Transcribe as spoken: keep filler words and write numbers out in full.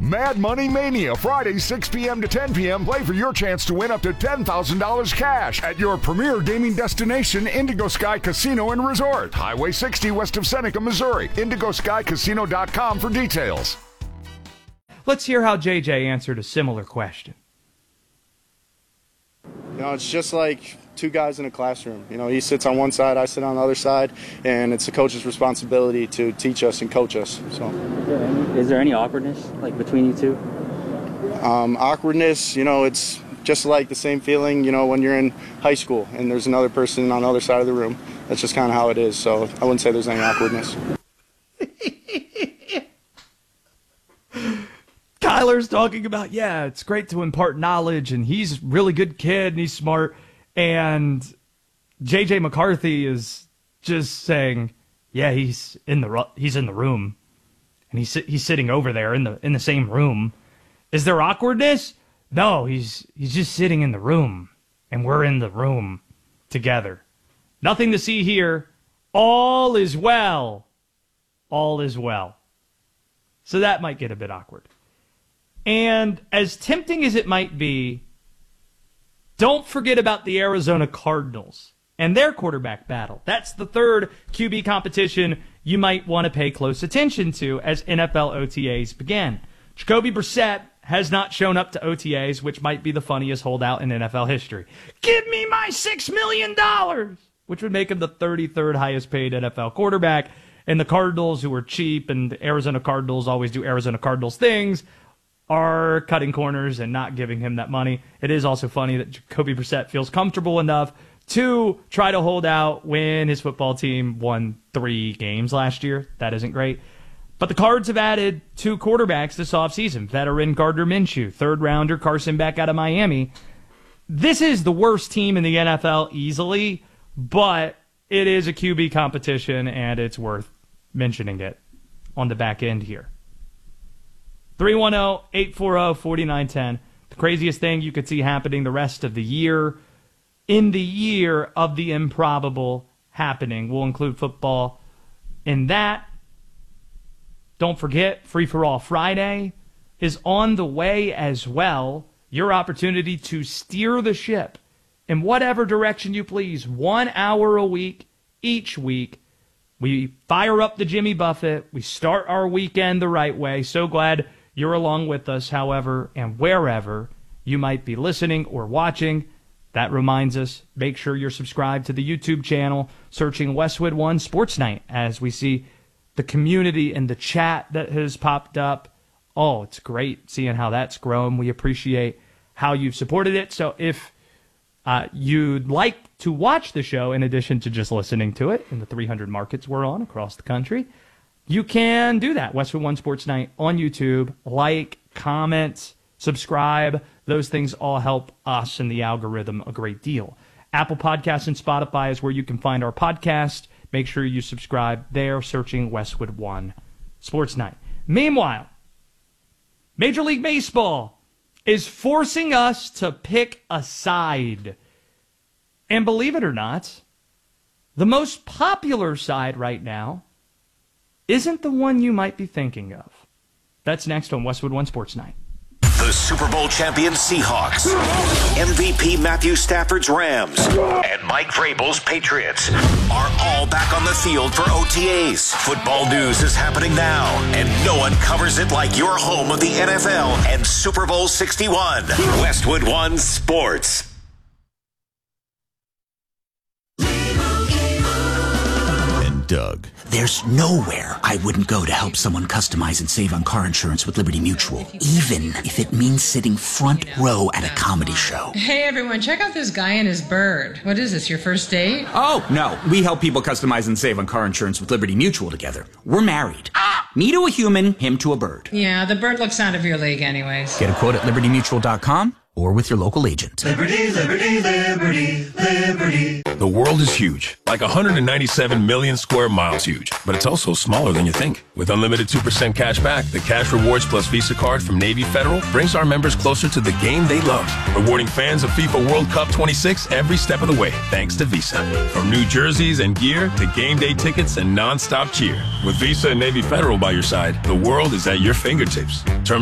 Mad Money Mania, Friday, six p.m. to ten p.m. Play for your chance to win up to ten thousand dollars cash at your premier gaming destination, Indigo Sky Casino and Resort. Highway sixty west of Seneca, Missouri. indigo sky casino dot com for details. Let's hear how J J answered a similar question. You know, it's just like two guys in a classroom. You know, he sits on one side, I sit on the other side, and it's the coach's responsibility to teach us and coach us. So, is there any, is there any awkwardness like between you two? Um, awkwardness, you know, it's just like the same feeling, you know, when you're in high school and there's another person on the other side of the room. That's just kind of how it is. So I wouldn't say there's any awkwardness. Kyler's talking about, yeah, it's great to impart knowledge, and he's a really good kid, and he's smart. And J J McCarthy is just saying, yeah, he's in the he's in the room, and he's he's sitting over there in the in the same room. Is there awkwardness? No, he's he's just sitting in the room, and we're in the room together. Nothing to see here. All is well. All is well. So that might get a bit awkward. And as tempting as it might be, don't forget about the Arizona Cardinals and their quarterback battle. That's the third Q B competition you might want to pay close attention to as N F L O T As begin. Jacoby Brissett has not shown up to O T As, which might be the funniest holdout in N F L history. Give me my six million dollars, which would make him the thirty-third highest paid N F L quarterback. And the Cardinals, who are cheap, and the Arizona Cardinals always do Arizona Cardinals things, are cutting corners and not giving him that money. It is also funny that Jacoby Brissett feels comfortable enough to try to hold out when his football team won three games last year. That isn't great. But the Cards have added two quarterbacks this offseason. Veteran Gardner Minshew, third-rounder Carson Beck out of Miami. This is the worst team in the N F L easily, but it is a Q B competition, and it's worth mentioning it on the back end here. three one zero, eight four zero, four nine one zero. The craziest thing you could see happening the rest of the year, in the year of the improbable happening. We'll include football in that. Don't forget, Free For All Friday is on the way as well. Your opportunity to steer the ship in whatever direction you please. One hour a week, each week. We fire up the Jimmy Buffett. We start our weekend the right way. So glad you're along with us, however, and wherever you might be listening or watching. That reminds us, make sure you're subscribed to the YouTube channel, searching Westwood One Sports Night, as we see the community and the chat that has popped up. Oh, it's great seeing how that's grown. We appreciate how you've supported it. So if uh, you'd like to watch the show, in addition to just listening to it in the three hundred markets we're on across the country, you can do that. Westwood One Sports Night on YouTube. Like, comment, subscribe. Those things all help us and the algorithm a great deal. Apple Podcasts and Spotify is where you can find our podcast. Make sure you subscribe there, searching Westwood One Sports Night. Meanwhile, Major League Baseball is forcing us to pick a side. And believe it or not, the most popular side right now isn't the one you might be thinking of. That's next on Westwood One Sports Night. The Super Bowl champion Seahawks, M V P Matthew Stafford's Rams, and Mike Vrabel's Patriots are all back on the field for O T As. Football news is happening now, and no one covers it like your home of the N F L and Super Bowl sixty-one. Westwood One Sports. Doug. There's nowhere I wouldn't go to help someone customize and save on car insurance with Liberty Mutual, even if it means sitting front row at a comedy show. Hey everyone, check out this guy and his bird. What is this, your first date? Oh, no. We help people customize and save on car insurance with Liberty Mutual together. We're married. Me to a human, him to a bird. Yeah, the bird looks out of your league anyways. Get a quote at liberty mutual dot com or with your local agent. Liberty, liberty, liberty, liberty. The world is huge, like one hundred ninety-seven million square miles huge, but it's also smaller than you think. With unlimited two percent cash back, the Cash Rewards Plus Visa card from Navy Federal brings our members closer to the game they love, rewarding fans of FIFA World Cup twenty-six every step of the way, thanks to Visa. From new jerseys and gear to game day tickets and non-stop cheer. With Visa and Navy Federal by your side, the world is at your fingertips. Terms